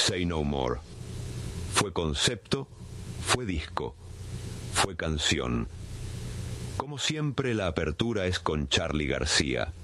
Say No More. Fue concepto, fue disco, fue canción. Como siempre, la apertura es con Charly García.